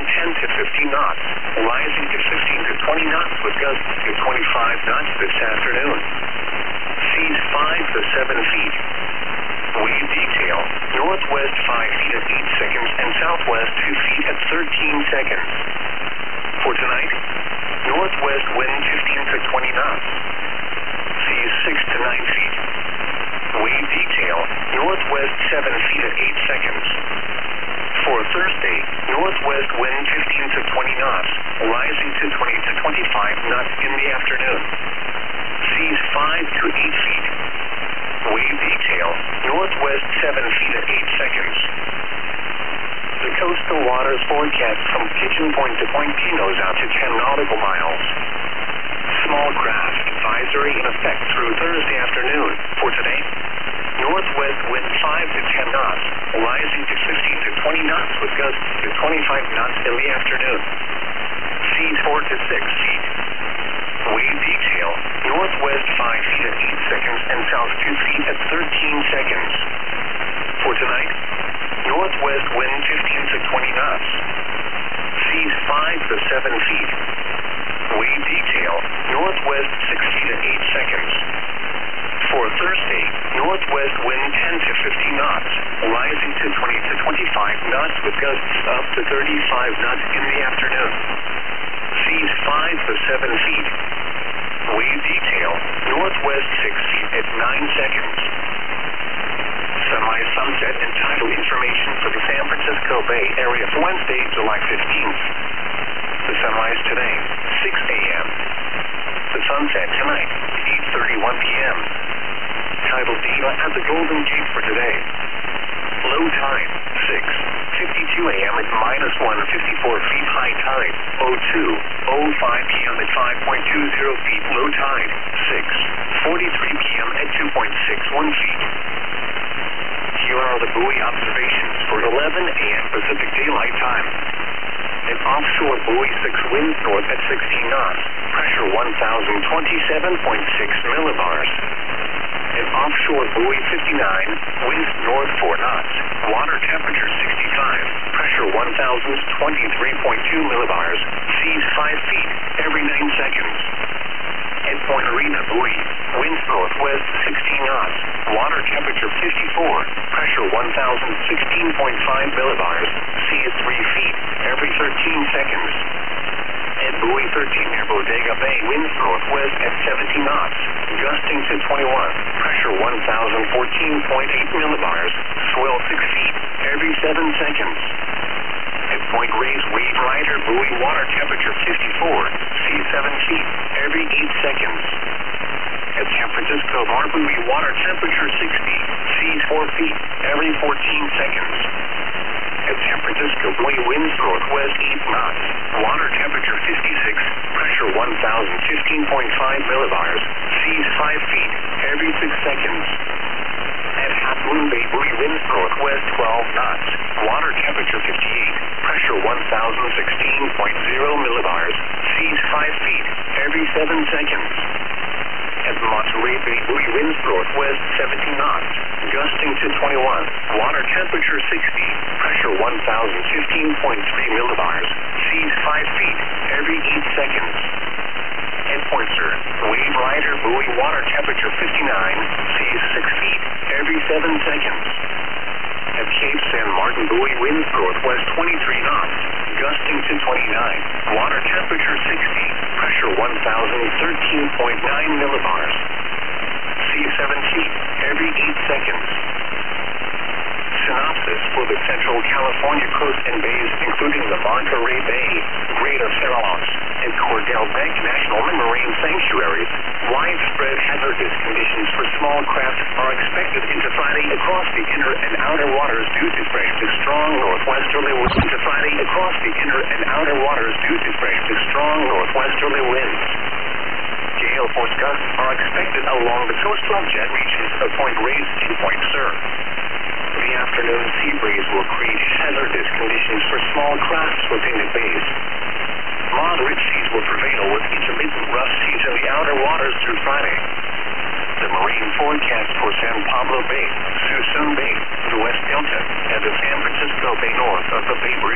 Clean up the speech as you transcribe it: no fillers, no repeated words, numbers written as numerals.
wind 10 to 15 knots, rising to 15 to 20 knots with gusts to 25 knots this afternoon. Seas 5 to 7 feet. Wave detail, northwest 5 feet at 8 seconds and southwest 2 feet at 13 seconds. For tonight, northwest wind 15 to 20 knots. Seas 6 to 9 feet. Wave detail, northwest 7 feet at 8 seconds. For Thursday, northwest wind 15 to 20 knots, rising to 20 to 25 knots in the afternoon. Seas 5 to 8 feet. Wave detail, northwest 7 feet at 8 seconds. The coastal waters forecast from Pigeon Point to Point Pinos out to 10 nautical miles. Small craft advisory in effect through Thursday afternoon. For today, northwest wind 5 to 10 knots, rising to 15 to 20 knots with gusts to 25 knots in the afternoon. Seas 4 to 6 feet. Wave detail, northwest 5 feet at 8 seconds and south 2 feet at 13 seconds. For tonight, northwest wind 15 to 20 knots. Seas 5 to 7 feet. Wave detail, northwest 6 feet at 8 seconds. For Thursday, northwest wind 10 to 15 knots, rising to 20 to 25 knots with gusts up to 35 knots in the afternoon. Seas 5 to 7 feet. Wave detail, northwest 6 feet at 9 seconds. Sunrise, sunset, and tidal information for the San Francisco Bay Area for Wednesday, July 15th. The sunrise today, 6 a.m. The sunset tonight, 8:31 p.m. Tidal data at the Golden Gate for today. Low tide, 6:52 a.m. at -154 feet. High tide, 02:05 p.m. at 5.20 feet. Low tide, 6:43 p.m. at 2.61 feet. Here are the buoy observations for 11 a.m. Pacific Daylight Time. An offshore buoy 6 winds north at 16 knots, pressure 1,027.6 millibars. An offshore buoy 59, winds north 4 knots, water temperature 65, pressure 1,023.2 millibars, seas 5 feet every 9 seconds. At Point Arena buoy, winds northwest 16 knots, water temperature 54, pressure 1,016.5 millibars, seas 3 feet every 13 seconds. At buoy 13 near Bodega Bay, winds northwest at 17 knots, gusting to 21, pressure 1,014.8 millibars, swell 6 feet every 7 seconds. At Point Reyes Wave Rider buoy, water temperature 54, seas 7 feet every 8 seconds. At San Francisco Bar buoy, water temperature 60, seas 4 feet every 14 seconds. At San Francisco buoy, winds northwest 8 knots, water temperature 56, pressure 1,015.5 millibars, seas 5 feet every 6 seconds. At Half Moon Bay buoy, winds northwest 12 knots, water temperature 58, pressure 1,016.0 millibars, seas 5 feet every 7 seconds. At Monterey Bay buoy, winds northwest 17 knots, gusting to 21, water temperature 60, pressure 1,015.3 millibars, seas 5 feet every 8 seconds. At Point Sur, Wave Rider buoy, water temperature 59, seas 6 feet every 7 seconds. At Cape San Martin buoy, winds northwest 23 knots, gusting to 29, water temperature 60, pressure 1,013.9 millibars, seas 7 feet every 8 seconds. Synopsis for the Central California coast and bays, including the Monterey Bay, Greater Farallones, and Cordell Bank National Marine Sanctuaries, widespread hazardous conditions for small craft are expected into Friday across the inner and outer waters due to fresh to strong northwesterly winds. Into Friday across the inner and outer waters due to fresh to strong northwesterly winds. Gale force gusts are expected along the coastal jet regions of Point Reyes and Point Sur. The afternoon sea breeze will create hazardous conditions for small crafts within the bays. Moderate seas will prevail with intermittent rough seas in the outer waters through Friday. The marine forecast for San Pablo Bay, Suisun Bay, the West Delta, and the San Francisco Bay north of the Bay Bridge